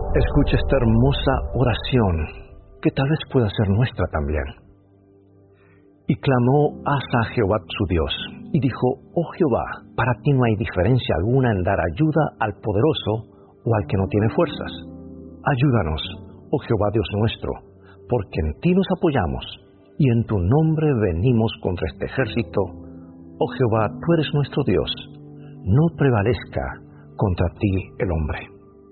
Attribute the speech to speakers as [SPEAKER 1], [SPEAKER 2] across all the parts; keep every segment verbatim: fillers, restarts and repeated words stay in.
[SPEAKER 1] Escucha esta hermosa oración, que tal vez pueda ser nuestra también. Y clamó Asa a Jehová su Dios, y dijo: Oh Jehová, para ti no hay diferencia alguna en dar ayuda al poderoso o al que no tiene fuerzas. Ayúdanos, oh Jehová Dios nuestro, porque en ti nos apoyamos, y en tu nombre venimos contra este ejército. Oh Jehová, tú eres nuestro Dios, no prevalezca contra ti el hombre.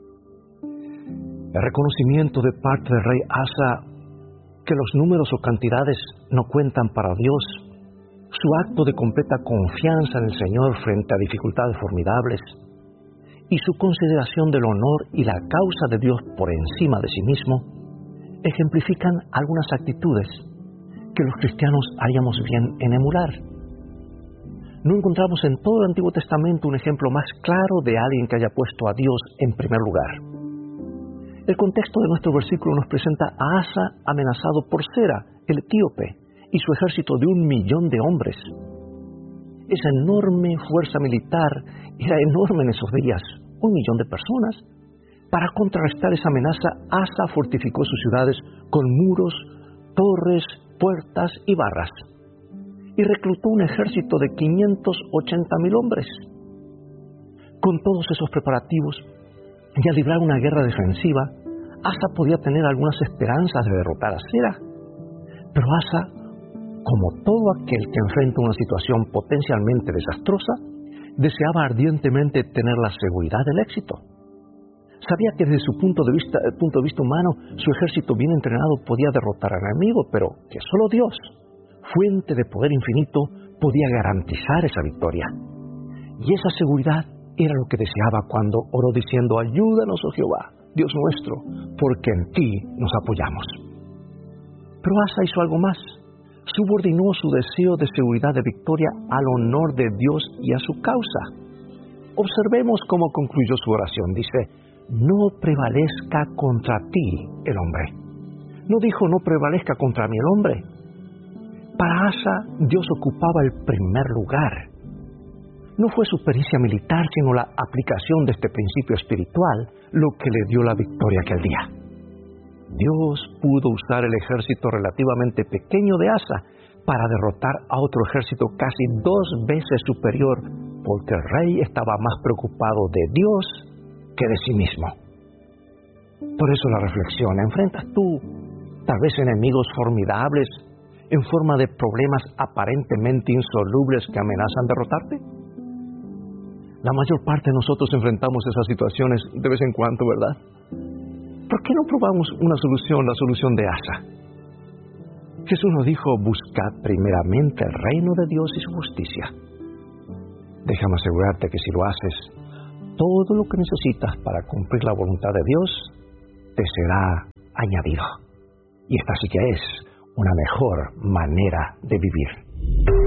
[SPEAKER 1] El reconocimiento de parte del rey Asa que los números o cantidades no cuentan para Dios, su acto de completa confianza en el Señor frente a dificultades formidables, y su consideración del honor y la causa de Dios por encima de sí mismo, ejemplifican algunas actitudes que los cristianos haríamos bien en emular. No encontramos en todo el Antiguo Testamento un ejemplo más claro de alguien que haya puesto a Dios en primer lugar. El contexto de nuestro versículo nos presenta a Asa amenazado por Sera, el etíope, y su ejército de un millón de hombres. Esa enorme fuerza militar era enorme en esos días, un millón de personas. Para contrarrestar esa amenaza, Asa fortificó sus ciudades con muros, torres, puertas y barras, y reclutó un ejército de quinientos ochenta mil hombres. Con todos esos preparativos, y al librar una guerra defensiva, Asa podía tener algunas esperanzas de derrotar a Sera. Pero Asa, como todo aquel que enfrenta una situación potencialmente desastrosa, deseaba ardientemente tener la seguridad del éxito. Sabía que desde su punto de vista, punto de vista humano, su ejército bien entrenado podía derrotar al enemigo, pero que solo Dios, fuente de poder infinito, podía garantizar esa victoria. Y esa seguridad era lo que deseaba cuando oró diciendo: ayúdanos, oh Jehová, Dios nuestro, porque en ti nos apoyamos. Pero Asa hizo algo más. Subordinó su deseo de seguridad de victoria al honor de Dios y a su causa. Observemos cómo concluyó su oración. Dice: no prevalezca contra ti el hombre. No dijo: no prevalezca contra mí el hombre. Para Asa, Dios ocupaba el primer lugar. No fue su pericia militar, sino la aplicación de este principio espiritual lo que le dio la victoria aquel día. Dios pudo usar el ejército relativamente pequeño de Asa para derrotar a otro ejército casi dos veces superior, porque el rey estaba más preocupado de Dios que de sí mismo. Por eso la reflexión: ¿enfrentas tú tal vez enemigos formidables en forma de problemas aparentemente insolubles que amenazan derrotarte? La mayor parte de nosotros enfrentamos esas situaciones de vez en cuando, ¿verdad? ¿Por qué no probamos una solución, la solución de Asa? Jesús nos dijo: buscad primeramente el reino de Dios y su justicia. Déjame asegurarte que si lo haces, todo lo que necesitas para cumplir la voluntad de Dios te será añadido. Y esta sí que es una mejor manera de vivir.